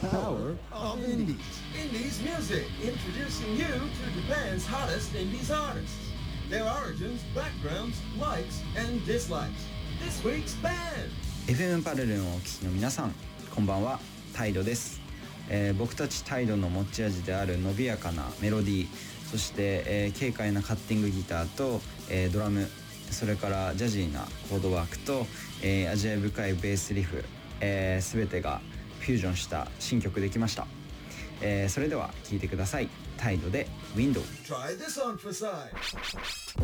power of Indies. Indies music, introducing you to Japan's hottest Indies artists. Their origins, backgrounds, likes, and dislikes. This week's band. FM パレルのお聞きの皆さん、こんばんは、タイドです。僕たちタイドの持ち味である伸びやかなメロディー、そして、軽快なカッティングギターと、ドラム、それからジャジーなコードワークと、味わい深いベースリフ、全てがフュージョンした新曲できました。それでは聴いてください。タイドで Window。 Try this on for size.